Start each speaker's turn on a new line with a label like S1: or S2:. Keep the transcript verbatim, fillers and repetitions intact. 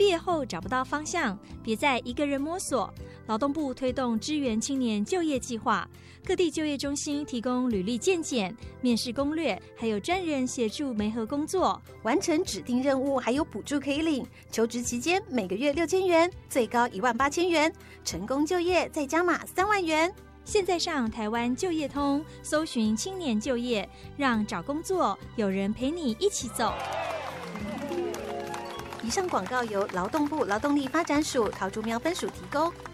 S1: 毕业后找不到方向，别再一个人摸索。劳动部推动支援青年就业计划，各地就业中心提供履历健检、面试攻略，还有专人协助媒合工作。
S2: 完成指定任务还有补助可以领，求职期间每个月六千元，最高一万八千元，成功就业再加码三万元。
S1: 现在上台湾就业通，搜寻青年就业，让找工作有人陪你一起走。
S2: 以上广告由劳动部劳动力发展署桃竹苗分署提供。